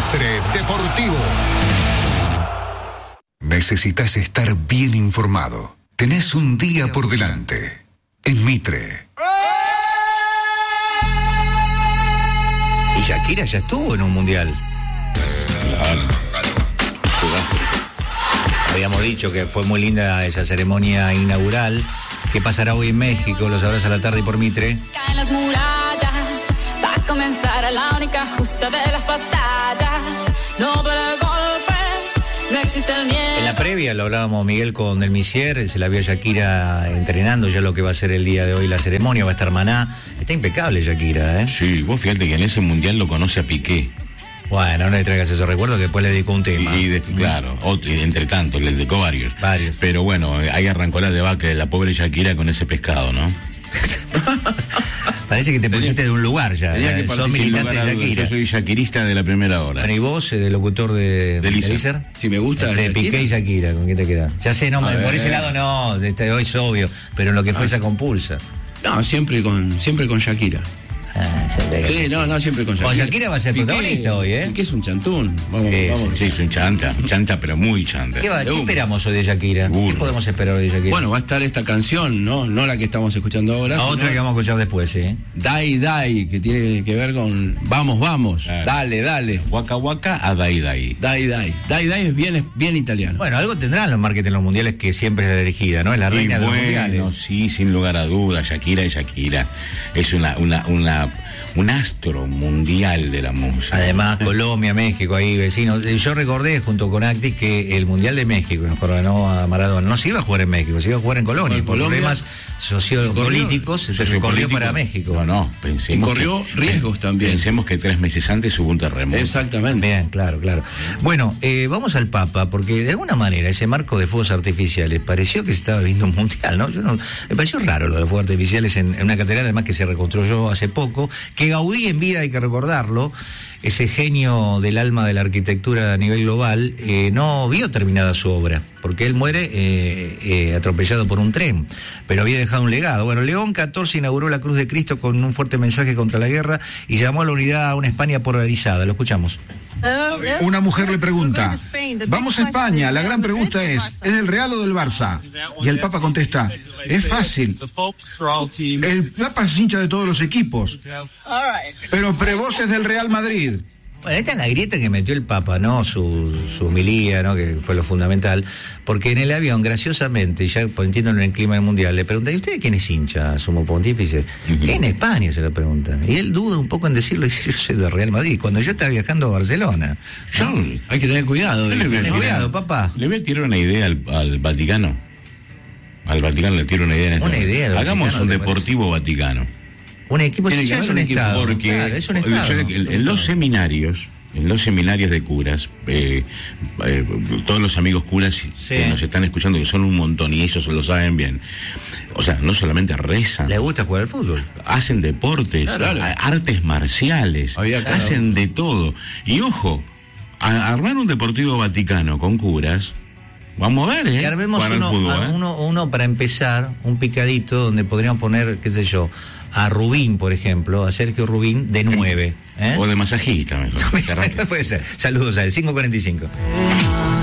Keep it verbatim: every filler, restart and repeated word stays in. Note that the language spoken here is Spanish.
Mitre Deportivo. Necesitas estar bien informado. Tenés un día por delante. En Mitre. Y Shakira ya estuvo en un mundial. Claro. Habíamos dicho que fue muy linda esa ceremonia inaugural. ¿Qué pasará hoy en México? Lo sabrás a la tarde por Mitre. Caen las murallas, va a comenzar la única justa de las batallas. No por el golpe, no existe el miedo. En la previa lo hablábamos, Miguel, con el Misier, se la vio Shakira entrenando ya lo que va a ser el día de hoy la ceremonia, va a estar Maná. Está impecable Shakira, ¿eh? Sí, vos fíjate que en ese mundial lo conoce a Piqué. Bueno, no le traigas esos recuerdos que después le dedicó un tema. Y, y de, claro, otro, y entre tanto, le dedicó varios. Varios. Pero bueno, ahí arrancó la debacle de la pobre Shakira con ese pescado, ¿no? Parece que te pusiste de un lugar ya. Eh, Sos militante de Shakira. Yo soy shakirista de la primera hora. Bueno, ¿y vos, el locutor de, de Lícer? Si me gusta de Piqué y Shakira, ¿con quién te queda? Ya sé, no, por ese lado no, de hoy es obvio, pero en lo que fue ah. esa compulsa. No, siempre con, siempre con Shakira. Ah, sí, no, no, siempre con Shakira. Bueno, Shakira va a ser Piqué, protagonista hoy, ¿eh? Piqué es un chantún. Vamos, sí, vamos. Sí, es un chanta, un chanta, pero muy chanta. ¿Qué, va, ¿qué esperamos hoy de Shakira? Burro. ¿Qué podemos esperar hoy de Shakira? Bueno, va a estar esta canción, ¿no? No la que estamos escuchando ahora. La otra que vamos a escuchar después, ¿sí? Dai Dai, que tiene que ver con vamos, vamos, claro. dale, dale. Waka Waka a Dai Dai. Dai Dai. Dai Dai es bien, es bien italiano. Bueno, algo tendrán los marketing en los mundiales que siempre es la elegida, ¿no? Es la reina y de bueno, los mundiales. Sí, sin lugar a dudas, Shakira y Shakira. Es una, una, una, un astro mundial de la música. Además, Colombia, México, ahí vecinos. Yo recordé junto con Actis que el Mundial de México nos coronó a Maradona. No se iba a jugar en México, se iba a jugar en Colonia. Por problemas sociopolíticos se recorrió para México. No, no, pensemos. Y corrió que, riesgos también. Pensemos que tres meses antes hubo un terremoto. Exactamente. Bien, claro, claro. Bueno, eh, vamos al Papa, porque de alguna manera ese marco de fuegos artificiales pareció que se estaba viendo un mundial, ¿no? Yo no me pareció raro lo de los fuegos artificiales en, en una catedral, además que se reconstruyó hace poco, que Gaudí en vida, hay que recordarlo, ese genio del alma de la arquitectura a nivel global, eh, no vio terminada su obra, porque él muere eh, eh, atropellado por un tren, pero había dejado un legado. Bueno, León catorce inauguró la Cruz de Cristo con un fuerte mensaje contra la guerra y llamó a la unidad a una España polarizada. Lo escuchamos. Una mujer le pregunta, vamos a España, la gran pregunta es, ¿es del Real o del Barça? Y el Papa contesta, es fácil, el Papa es hincha de todos los equipos, pero Prevost es del Real Madrid. Bueno, esta es la grieta que metió el Papa, ¿no? Su, su homilía, ¿no? Que fue lo fundamental. Porque en el avión, graciosamente, ya entiendo en el clima del mundial, le preguntan, ¿y usted quién es hincha, sumo pontífice? Uh-huh. En España se lo preguntan. Y él duda un poco en decirlo, y dice, yo soy de Real Madrid, cuando yo estaba viajando a Barcelona. Yo, no, hay que tener cuidado. Ten tirar, cuidado, papá. Le voy a tirar una idea al, al Vaticano. Al Vaticano le tiro una idea en Una este idea. Hagamos Vaticano, un Deportivo Vaticano. Un equipo sí, es un estado. Porque claro, es un estado. Yo, en, en los seminarios, en los seminarios de curas, eh, eh, todos los amigos curas sí. que nos están escuchando, que son un montón y ellos lo saben bien. O sea, no solamente rezan. Les gusta jugar al fútbol. Hacen deportes, claro. artes marciales, Había, claro. hacen de todo. Y ojo, a armar un Deportivo Vaticano con curas. Vamos a ver, ¿eh? Que armemos para uno, fútbol, ¿eh? uno, uno para empezar, un picadito donde podríamos poner, qué sé yo, a Rubín, por ejemplo, a Sergio Rubín de nueve. ¿eh? O de masajista, mejor. Puede ser. Saludos a él, cinco cuarenta y cinco.